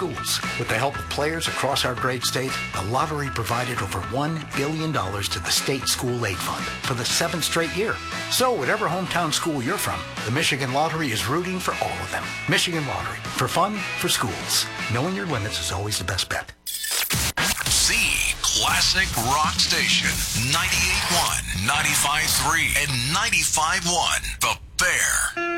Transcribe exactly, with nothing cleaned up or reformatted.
schools. With the help of players across our great state, the lottery provided over one billion dollars to the State School Aid Fund for the seventh straight year. So whatever hometown school you're from, the Michigan Lottery is rooting for all of them. Michigan Lottery, for fun, for schools. Knowing your limits is always the best bet. The Classic Rock Station, ninety-eight point one, ninety-five point three, and ninety-five point one. The Bear.